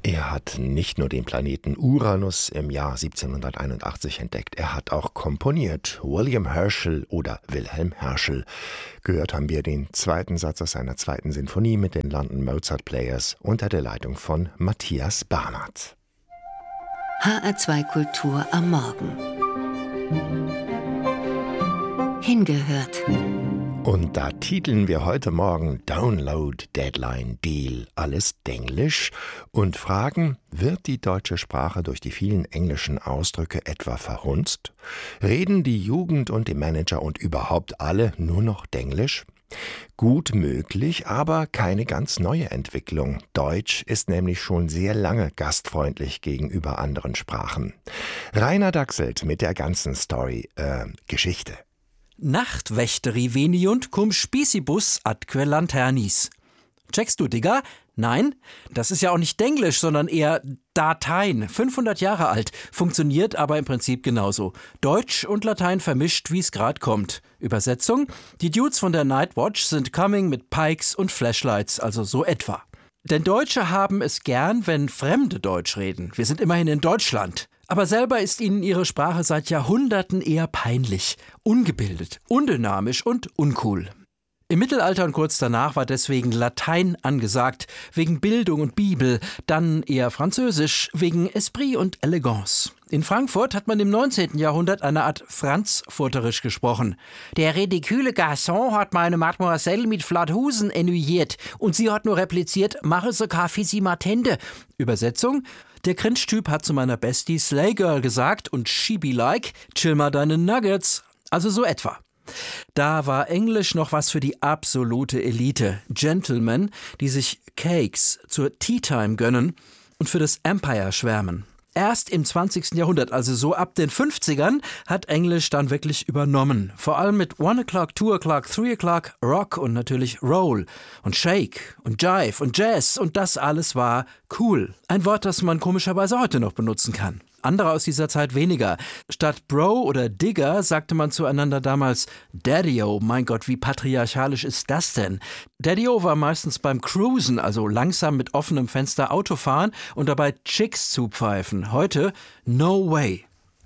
Er hat nicht nur den Planeten Uranus im Jahr 1781 entdeckt, er hat auch komponiert. William Herschel oder Wilhelm Herschel. Gehört haben wir den zweiten Satz aus seiner zweiten Sinfonie mit den London Mozart Players unter der Leitung von Matthias Barnard. HR2 Kultur am Morgen. Hingehört. Und da titeln wir heute Morgen Download Deadline Deal, alles Denglisch, und fragen, wird die deutsche Sprache durch die vielen englischen Ausdrücke etwa verhunzt? Reden die Jugend und die Manager und überhaupt alle nur noch Denglisch? Gut möglich, aber keine ganz neue Entwicklung. Deutsch ist nämlich schon sehr lange gastfreundlich gegenüber anderen Sprachen. Rainer Dachselt mit der ganzen Geschichte. Nachtwächteri veniunt cum spicibus atque lanternis. Checkst du, Digga? Nein, das ist ja auch nicht Denglisch, sondern eher Datein. 500 Jahre alt, funktioniert aber im Prinzip genauso. Deutsch und Latein vermischt, wie es gerade kommt. Übersetzung: Die Dudes von der Nightwatch sind coming mit Pikes und Flashlights, also so etwa. Denn Deutsche haben es gern, wenn Fremde Deutsch reden. Wir sind immerhin in Deutschland. Aber selber ist ihnen ihre Sprache seit Jahrhunderten eher peinlich, ungebildet, undynamisch und uncool. Im Mittelalter und kurz danach war deswegen Latein angesagt, wegen Bildung und Bibel, dann eher Französisch, wegen Esprit und Elegance. In Frankfurt hat man im 19. Jahrhundert eine Art Franzfurterisch gesprochen. Der ridicule Garçon hat meine Mademoiselle mit Flathusen ennuyiert und sie hat nur repliziert, mache so Kaffee Matende. Übersetzung: Der Cringe-Typ hat zu meiner Bestie Slaygirl gesagt und she be like, chill mal deine Nuggets. Also so etwa. Da war Englisch noch was für die absolute Elite. Gentlemen, die sich Cakes zur Tea Time gönnen und für das Empire schwärmen. Erst im 20. Jahrhundert, also so ab den 50ern, hat Englisch dann wirklich übernommen. Vor allem mit 1 o'clock, 2 o'clock, 3 o'clock, Rock und natürlich Roll und Shake und Jive und Jazz und das alles war cool. Ein Wort, das man komischerweise heute noch benutzen kann. Andere aus dieser Zeit weniger. Statt Bro oder Digger sagte man zueinander damals Daddy-o. Mein Gott, wie patriarchalisch ist das denn? Daddy-o war meistens beim Cruisen, also langsam mit offenem Fenster Auto fahren und dabei Chicks zupfeifen. Heute no way.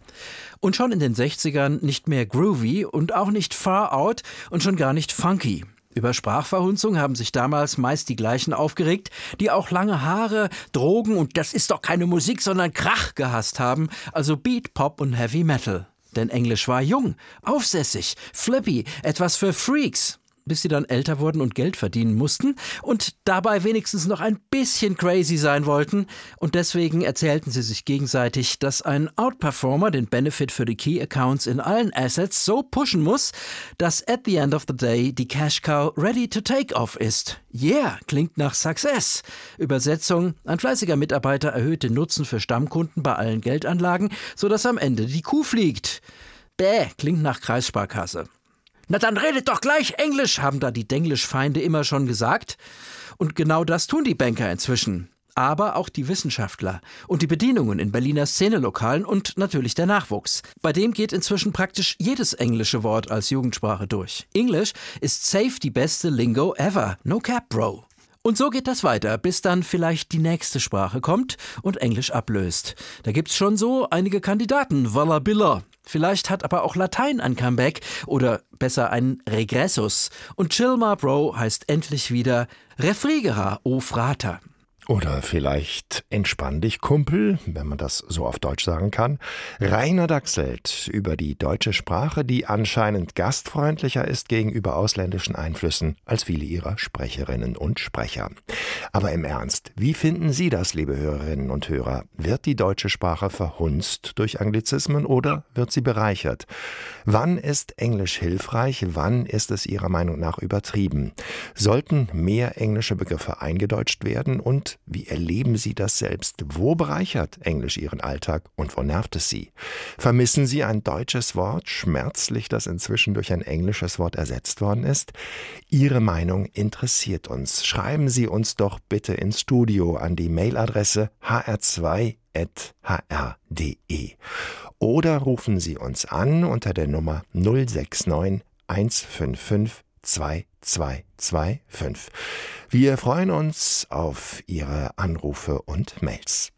Und schon in den 60ern nicht mehr groovy und auch nicht far out und schon gar nicht funky. Über Sprachverhunzung haben sich damals meist die gleichen aufgeregt, die auch lange Haare, Drogen und das ist doch keine Musik, sondern Krach gehasst haben, also Beat, Pop und Heavy Metal. Denn Englisch war jung, aufsässig, flippy, etwas für Freaks, bis sie dann älter wurden und Geld verdienen mussten und dabei wenigstens noch ein bisschen crazy sein wollten. Und deswegen erzählten sie sich gegenseitig, dass ein Outperformer den Benefit für die Key Accounts in allen Assets so pushen muss, dass at the end of the day die Cash Cow ready to take off ist. Yeah, klingt nach Success. Übersetzung: Ein fleißiger Mitarbeiter erhöht den Nutzen für Stammkunden bei allen Geldanlagen, sodass am Ende die Kuh fliegt. Bäh, klingt nach Kreissparkasse. Na dann redet doch gleich Englisch, haben da die Denglisch-Feinde immer schon gesagt. Und genau das tun die Banker inzwischen. Aber auch die Wissenschaftler und die Bedienungen in Berliner Szenelokalen und natürlich der Nachwuchs. Bei dem geht inzwischen praktisch jedes englische Wort als Jugendsprache durch. Englisch ist safe die beste Lingo ever. No cap, bro. Und so geht das weiter, bis dann vielleicht die nächste Sprache kommt und Englisch ablöst. Da gibt's schon so einige Kandidaten, Wallabilla. Vielleicht hat aber auch Latein ein Comeback oder besser ein Regressus. Und Chill ma Bro heißt endlich wieder Refrigera, o Frater. Oder vielleicht Entspann dich, Kumpel, wenn man das so auf Deutsch sagen kann. Rainer Dachselt über die deutsche Sprache, die anscheinend gastfreundlicher ist gegenüber ausländischen Einflüssen als viele ihrer Sprecherinnen und Sprecher. Aber im Ernst, wie finden Sie das, liebe Hörerinnen und Hörer? Wird die deutsche Sprache verhunzt durch Anglizismen oder wird sie bereichert? Wann ist Englisch hilfreich? Wann ist es Ihrer Meinung nach übertrieben? Sollten mehr englische Begriffe eingedeutscht werden und wie erleben Sie das selbst? Wo bereichert Englisch Ihren Alltag und wo nervt es Sie? Vermissen Sie ein deutsches Wort, schmerzlich, das inzwischen durch ein englisches Wort ersetzt worden ist? Ihre Meinung interessiert uns. Schreiben Sie uns doch bitte ins Studio an die Mailadresse hr2@hr.de oder rufen Sie uns an unter der Nummer 069 155 2225. Wir freuen uns auf Ihre Anrufe und Mails.